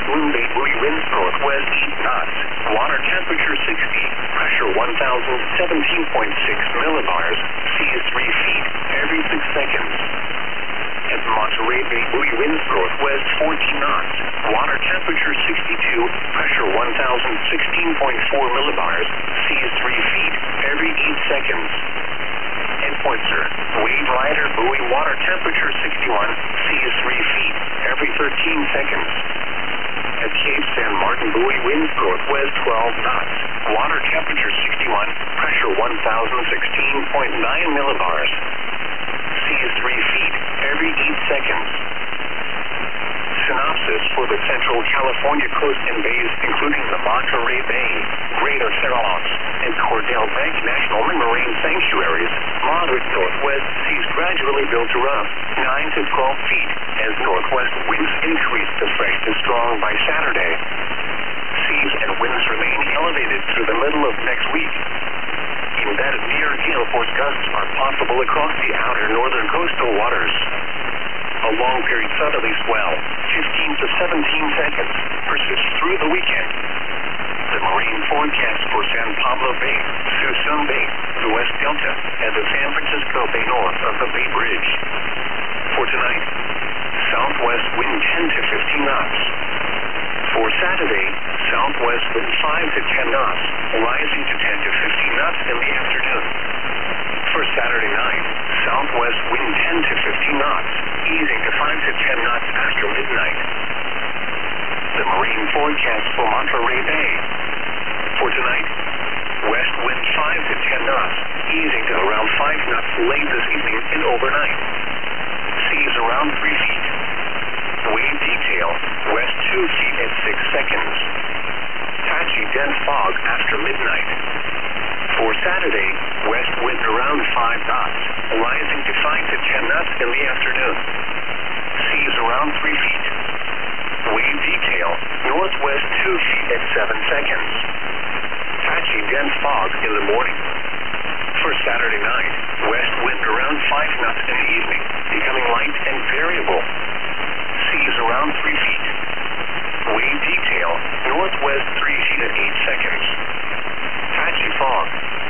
Moon Bay buoy winds northwest 8 knots. Water temperature 60. Pressure 1,017.6 millibars. Sea is 3 feet every 6 seconds. At Monterey Bay buoy winds northwest 14 knots. Water temperature 62. Pressure 1,016.4 millibars. Sea is 3 feet every 8 seconds. At Pointser, wave rider buoy water temperature 61. Sea is 3 feet every 13 seconds. At Cape San Martin buoy winds northwest 12 knots. Water temperature 61. Pressure 1,016.9 millibars. Sea is 3 feet every 8 seconds. Synopsis for the Central California coast and bays, including the Monterey Bay, Greater Cerros, and Cordell Bank National Marine Sanctuaries. Moderate northwest seas gradually build to rough 9 to 12 feet as northwest winds increase to fresh to strong by Saturday. Seas and winds remain elevated through the middle of next week. Embedded near gale force gusts are possible across the outer northern coastal waters. A long-period southerly swell, 15 to 17 seconds, persists through the weekend. The marine forecast for San Pablo Bay, Suisun Bay, the West Delta, and the San Francisco Bay north of the Bay Bridge. For tonight, southwest wind 10 to 15 knots. For Saturday, southwest wind 5 to 10 knots, rising to 10 to 15 knots in the afternoon. For Saturday night, southwest wind 10 to 15 knots, easing to 5 to 10 knots after midnight. The marine forecast for Monterey Bay. For tonight, west wind 5 to 10 knots, easing to around 5 knots late this evening and overnight. Seas around 3 feet. Wave detail, west 2 feet at 6 seconds. Patchy dense fog after midnight. For Saturday, west wind around 5 knots, rising to 5 to 10 knots in the afternoon. Seas around 3 feet. Wave detail, northwest 2 feet at 7 seconds. Patchy dense fog in the morning. For Saturday night, west wind around 5 knots in the evening, becoming light and variable. Seas around 3 feet. Wave detail, northwest 3 feet at 8 seconds. Patchy fog.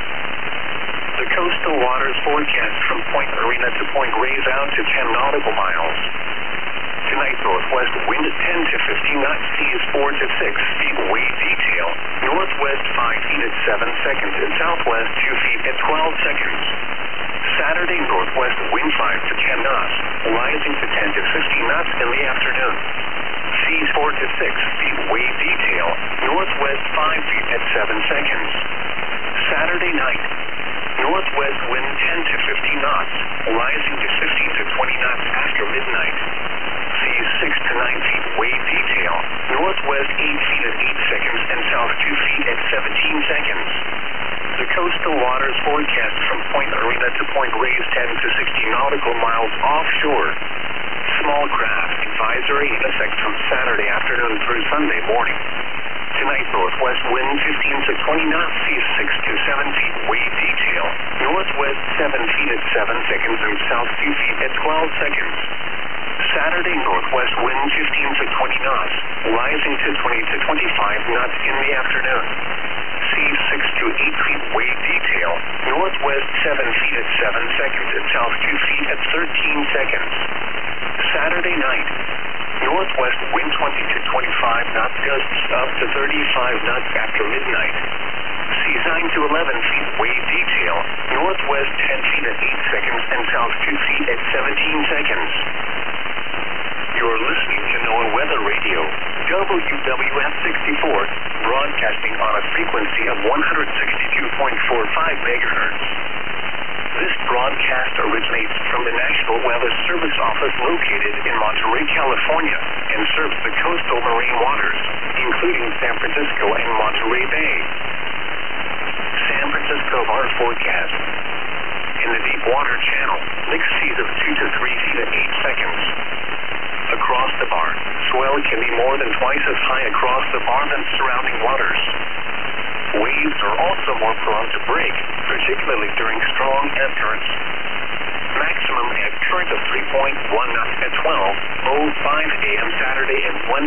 The coastal waters forecast from Point Arena to Point Reyes out to 10 nautical miles. Tonight, northwest wind 10 to 15 knots, seas 4 to 6 feet. Wave detail, northwest 5 feet at 7 seconds and southwest 2 feet at 12 seconds. Saturday, northwest wind 5 to 10 knots, rising to 10 to 15 knots in the afternoon. Seas 4 to 6 feet. Wave detail, northwest 5 feet at 7 seconds. Saturday night, northwest wind 10 to 15 knots, rising to 15 to 20 knots after midnight. Seas 6 to 9 feet. Wave detail, northwest 8 feet at 8 seconds and south 2 feet at 17 seconds. The coastal waters forecast from Point Arena to Point Reyes 10 to 60 nautical miles offshore. Small craft advisory in effect from Saturday afternoon through Sunday morning. Tonight, northwest wind 15 to 20 knots, seas 6 to 7 feet. Wave detail, northwest 7 feet at 7 seconds and south 2 feet at 12 seconds. Saturday, northwest wind 15 to 20 knots, rising to 20 to 25 knots in the afternoon. Seas 6 to 8 feet. Wave detail, northwest 7 feet at 7 seconds and south 2 feet at 13 seconds. Saturday night, northwest wind 20 to 25 knots, gusts up to 35 knots after midnight. Seas 9 to 11 feet. Wave detail, northwest 10 feet at 8 seconds and south 2 feet at 17 seconds. You're listening to NOAA Weather Radio, WWF 64, broadcasting on a frequency of 162.45 megahertz. This broadcast originates from the National Weather Service Office located in Monterey, California, and serves the coastal marine waters, including San Francisco and Monterey Bay. San Francisco bar forecast. In the deep water channel, mixed seas of 2 to 3 feet at 8 seconds. Across the bar, swell can be more than twice as high across the bar than surrounding waters. Waves are also more prone to break, particularly during strong ebb currents. Maximum ebb current of 3.1 knots at 12:05 a.m. Saturday and 1